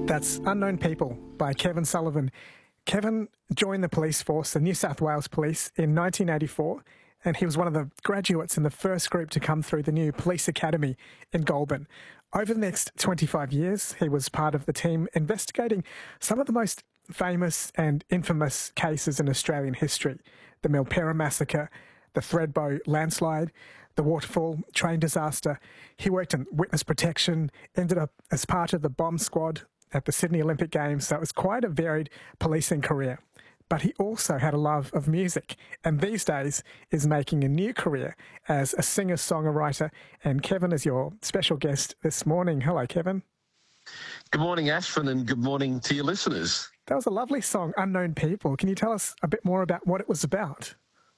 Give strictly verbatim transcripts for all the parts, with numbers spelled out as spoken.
That's Unknown People by Kevin Sullivan. Kevin joined the police force, the New South Wales Police, in nineteen eighty-four, and he was one of the graduates in the first group to come through the new police academy in Goulburn. Over the next twenty-five years, he was part of the team investigating some of the most famous and infamous cases in Australian history: the Milperra Massacre, the Thredbo landslide, the Waterfall train disaster. He worked in witness protection, ended up as part of the bomb squad at the Sydney Olympic Games, so it was quite a varied policing career. But he also had a love of music, and these days is making a new career as a singer-songwriter. And Kevin is your special guest this morning. Hello, Kevin. Good morning, Ashwin, and good morning to your listeners. That was a lovely song, Unknown People. Can you tell us a bit more about what it was about?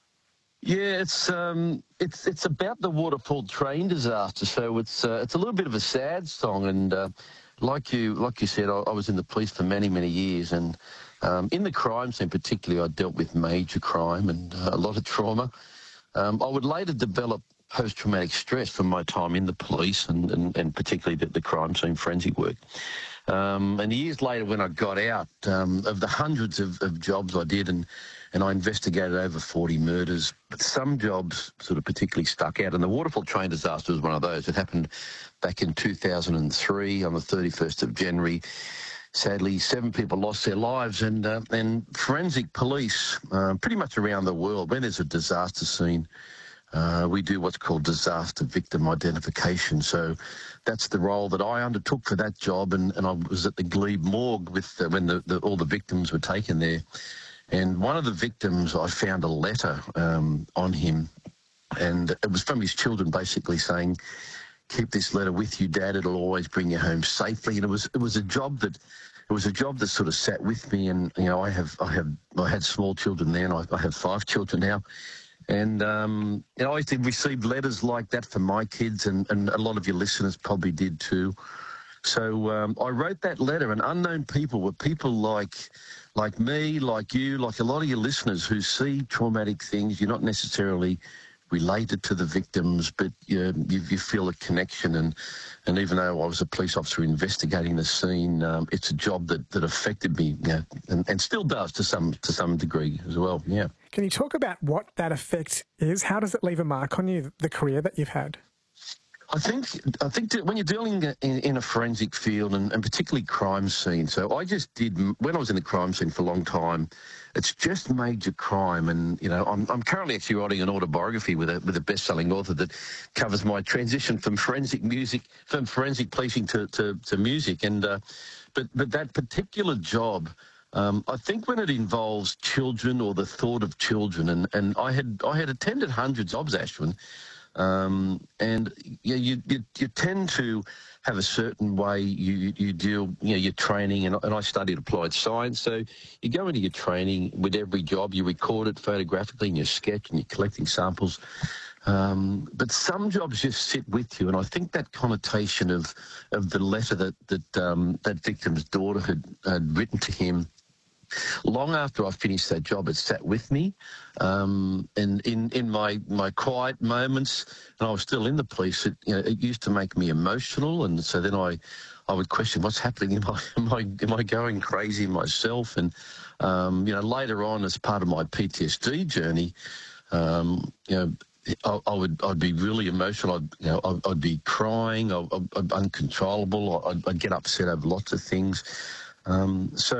Yeah, it's um, it's it's about the Waterfall train disaster. So it's uh, it's a little bit of a sad song, and uh, like you like you said, I, I was in the police for many many years, and um, in the crime scene particularly, I dealt with major crime and uh, a lot of trauma. Um, I would later develop post-traumatic stress from my time in the police, and and, and particularly the, the crime scene forensic work. Um, and years later, when I got out, um, of the hundreds of, of jobs I did, and, and I investigated over forty murders, but some jobs sort of particularly stuck out. And the Waterfall train disaster was one of those. It happened back in two thousand three on the thirty-first of January. Sadly, seven people lost their lives, and, uh, and forensic police, uh, pretty much around the world, when there's a disaster scene, Uh, we do what's called disaster victim identification. So that's the role that I undertook for that job, and, and I was at the Glebe morgue with the, when the, the, all the victims were taken there. And one of the victims, I found a letter um, on him, and it was from his children basically saying, "Keep this letter with you, Dad. It'll always bring you home safely." And it was it was a job that it was a job that sort of sat with me. And you know, I have I have I had small children then. I, I have five children now. And, um, you know, I did receive letters like that from my kids, and, and a lot of your listeners probably did too. So um, I wrote that letter, and Unknown People were people like like me, like you, like a lot of your listeners who see traumatic things. You're not necessarily related to the victims, but you, you, you feel a connection. And, and even though I was a police officer investigating the scene, um, it's a job that, that affected me, you know, and, and still does to some to some degree as well, yeah. Can you talk about what that effect is? How does it leave a mark on you, the career that you've had? I think I think that when you're dealing in, in a forensic field, and, and particularly crime scene, so I just did, when I was in the crime scene for a long time, it's just major crime. And, you know, I'm, I'm currently actually writing an autobiography with a with a best-selling author that covers my transition from forensic music, from forensic policing to, to, to music. And uh, but, but that particular job, Um, I think when it involves children or the thought of children, and, and I had I had attended hundreds of jobs, Ashwin, um, and yeah, you, you you tend to have a certain way you you deal, you know, your training, and, and I studied applied science, so you go into your training with every job, you record it photographically, and you sketch, and you're collecting samples. Um, but some jobs just sit with you, and I think that connotation of of the letter that that um, that victim's daughter had, had written to him, long after I finished that job, it sat with me. Um, and in, in my, my quiet moments, and I was still in the police, it, you know, it used to make me emotional. And so then I, I would question, what's happening? Am I, am I, am I going crazy myself? And, um, you know, later on, as part of my P T S D journey, um, you know, I, I would, I'd be really emotional. I'd, you know, I'd, I'd be crying. I'd, I'd, I'd uncontrollable. I'd, I'd get upset over lots of things. Um, so